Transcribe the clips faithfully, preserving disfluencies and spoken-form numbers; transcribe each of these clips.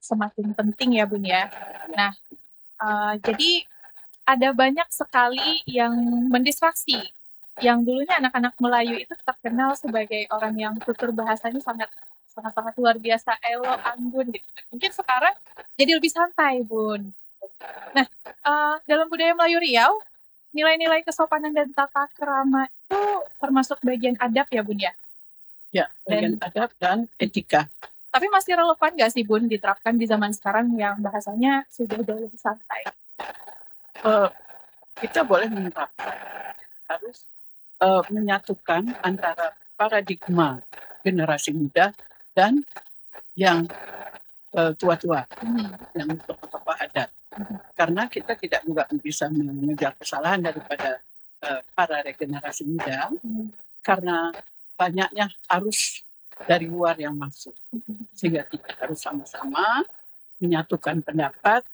semakin penting ya Bun ya. Nah, uh, jadi ada banyak sekali yang mendistraksi. Yang dulunya anak-anak Melayu itu terkenal sebagai orang yang tutur bahasanya sangat sangat-sangat luar biasa, elo, anggun gitu. Mungkin sekarang jadi lebih santai Bun. Nah, uh, dalam budaya Melayu Riau, nilai-nilai kesopanan dan tata krama itu termasuk bagian adab ya Bun ya? Ya, bagian Dan adab dan etika. tapi masih relevan nggak sih Bun diterapkan di zaman sekarang yang bahasanya sudah jauh lebih santai? Uh, kita boleh menerapkan, harus uh, menyatukan antara paradigma generasi muda dan yang uh, tua-tua, Hmm. yang tokoh-tokoh adat. Karena kita tidak juga bisa mengejar kesalahan daripada uh, para regenerasi muda, Hmm. karena banyaknya arus dari luar yang masuk. Sehingga kita harus sama-sama menyatukan pendapat,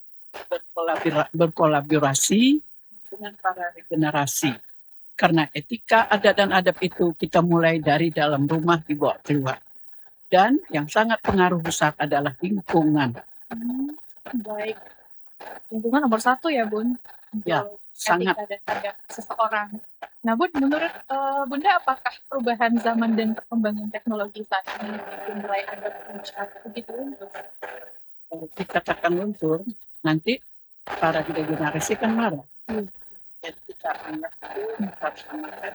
berkolaborasi dengan para regenerasi. Karena etika, adat, dan adab itu kita mulai dari dalam rumah dibawa keluar. Dan yang sangat pengaruh besar adalah lingkungan. Hmm, baik. Lingkungan nomor satu ya Bun, Ya, untuk sangat. etika dan adab seseorang. Nah Bun, menurut uh, Bunda apakah perubahan zaman dan perkembangan teknologi saat ini bikin nilai adab masyarakat begitu luntur? Kalau dikatakan luntur, nanti para generasi kan marah. Hmm. Jadi kita anggap itu harus samakan.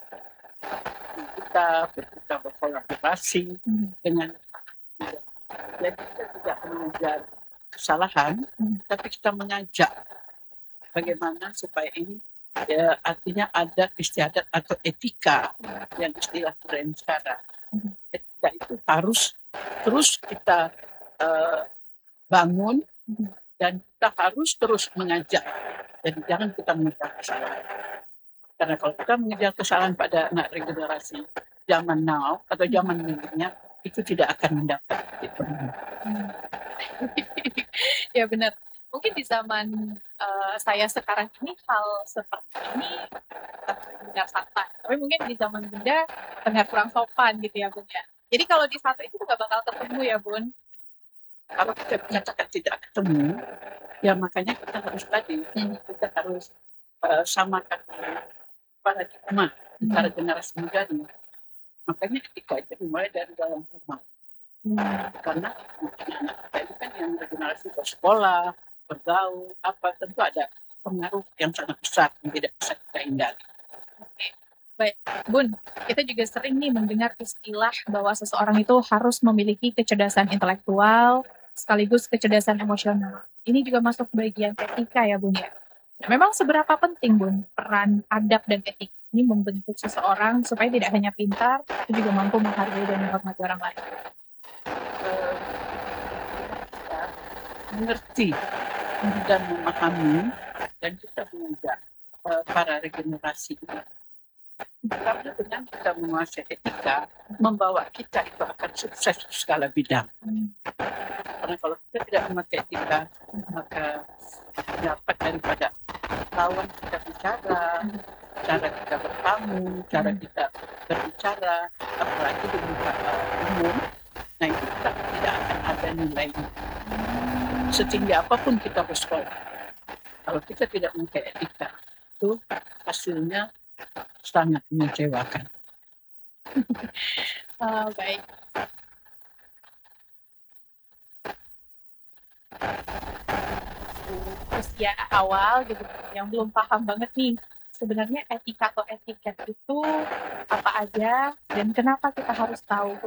Kita kita berkolaborasi Hmm. dengan, jadi kita tidak mengejar kesalahan, Hmm. tapi kita mengajak bagaimana supaya ini, ya, artinya ada istiadat atau etika yang istilah tren sekarang. Hmm. Etika itu harus terus kita uh, bangun, dan kita harus terus mengajak. Jadi jangan kita mengejar kesalahan. Karena kalau kita mengejar kesalahan pada anak regenerasi zaman now atau zaman milenial, itu tidak akan mendapat titik temu. Hmm. Ya benar. Mungkin di zaman uh, saya sekarang ini hal seperti ini terdengar santai. Tapi mungkin di zaman Bunda terdengar kurang sopan gitu ya Bun ya. Jadi kalau di satu itu nggak bakal ketemu ya Bun. Kalau kita katakan tidak ketemu, ya makanya kita harus tadi, Hmm. kita harus uh, samakan paradigma antara generasi muda ini. Makanya etika itu dimulai dari dalam rumah. Hmm. Karena anak-anak kita ini kan yang regenerasi bersekolah, bergaul, apa, tentu ada pengaruh yang sangat besar yang tidak bisa kita hindari. Baik, Bun, kita juga sering nih mendengar istilah bahwa seseorang itu harus memiliki kecerdasan intelektual sekaligus kecerdasan emosional. Ini juga masuk bagian etika ya Bun ya. Nah, memang seberapa penting Bun peran adab dan etika ini membentuk seseorang supaya tidak hanya pintar, tapi juga mampu menghargai dan menghormati orang lain. Uh, mengerti dan memahami, dan kita mengajak uh, para regenerasi ini. Karena dengan kita menguasai etika, membawa kita itu akan sukses di segala bidang. Hmm. Karena kalau kita tidak memakai etika, maka dapat daripada lawan kita bicara, cara kita bertamu, cara kita berbicara, apalagi di muka umum, nah itu kita tidak akan ada nilainya. Setinggi apapun kita bersekolah, kalau kita tidak memakai etika, itu hasilnya sangat mengecewakan. uh, baik. Usia awal gitu, yang belum paham banget nih sebenarnya etika atau etiket itu apa aja dan kenapa kita harus tahu?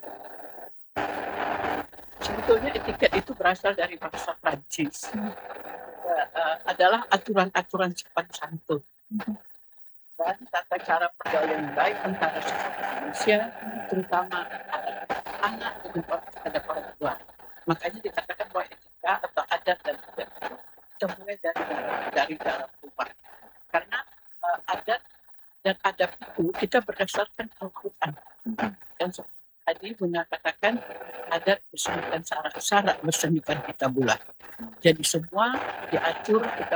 Sebetulnya etiket itu berasal dari bahasa Prancis. Hmm. Uh, uh, adalah aturan-aturan sopan santun. Hmm. Dan tata cara pergaulan yang baik antara sesama manusia, terutama anak terhadap orang tua. Makanya dikatakan bahwa etika atau adat dan adat itu kita mulai dari dalam, dari dalam rumah. Karena uh, adat dan adab itu kita berdasarkan Al-Quran. Dan tadi Bunda katakan adat bersemikan syarat, syarat bersemikan kita bulan. Jadi semua diatur kita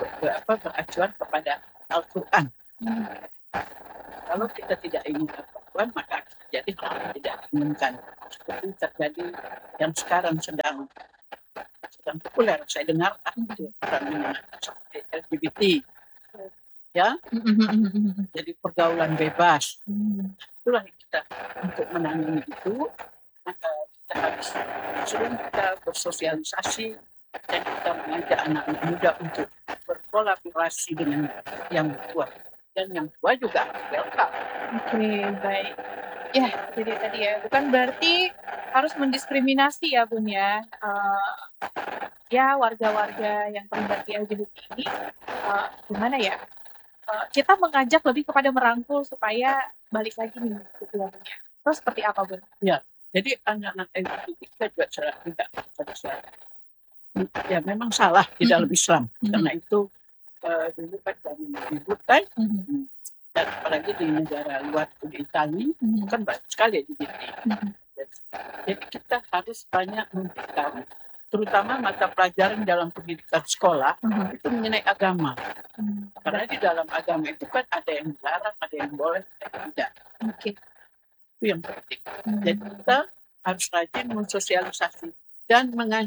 beracuan kepada Al-Quran. Hmm. Kalau kita tidak ingin perempuan, maka jadi hal yang tidak diinginkan. Seperti terjadi yang sekarang sedang sedang populer, saya dengar itu namanya seperti L G B T, ya, jadi pergaulan bebas. Hmm. Itulah kita untuk menangani itu, maka kita harus sering kita bersosialisasi dan kita mengajak anak-anak muda untuk berkolaborasi dengan yang tua, dan yang tua juga welcome. Oke, baik. Ya, jadi tadi ya, bukan berarti harus mendiskriminasi ya Bun ya. Uh, ya warga-warga yang terlibat di L G B T ini, uh, gimana ya? Uh, kita mengajak lebih kepada merangkul supaya balik lagi nih gitu ya Bun ya. Terus seperti apa Bun? Ya, jadi anak-anak L G B T kita juga salah tidak pada salah. Ya memang salah di dalam Islam, Mhm. karena itu uh, dulu kan kami ributkan, Mhm. dan apalagi di negara luar di Italia, Mhm. kan banyak sekali di sini. Mhm. Jadi kita harus banyak memberikan, terutama mata pelajaran dalam pendidikan sekolah, Mhm. itu mengenai agama. Hmm. Karena di dalam agama itu kan ada yang dilarang, ada yang boleh, ada yang tidak. Oke. Itu yang penting. Hmm. Jadi kita harus rajin mensosialisasi dan mengajak